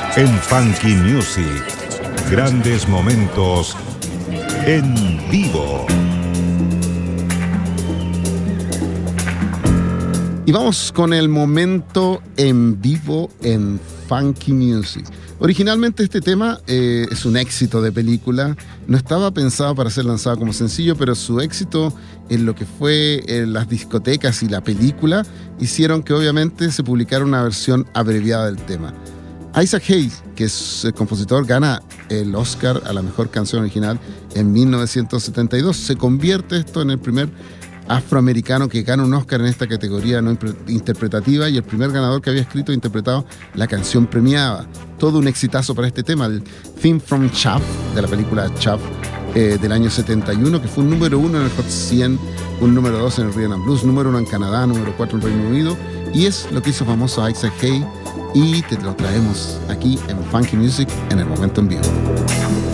En Funky Music, grandes momentos en vivo. Y vamos con el momento en vivo en Funky Music. Originalmente este tema es un éxito de película. No estaba pensado para ser lanzado como sencillo, pero su éxito en lo que fue en las discotecas y la película hicieron que obviamente se publicara una versión abreviada del tema. Isaac Hayes, que es el compositor, gana el Oscar a la mejor canción original en 1972. Se convierte esto en el primer afroamericano que gana un Oscar en esta categoría no interpretativa y el primer ganador que había escrito e interpretado la canción premiada. Todo un exitazo para este tema, el Theme from Chaff, de la película Chaff, del año 71, que fue un número 1 en el Hot 100, un número 2 en el Rhythm and Blues, número 1 en Canadá, número 4 en Reino Unido, y es lo que hizo famoso a Isaac Hayes, y te lo traemos aquí en Funky Music en el momento en vivo.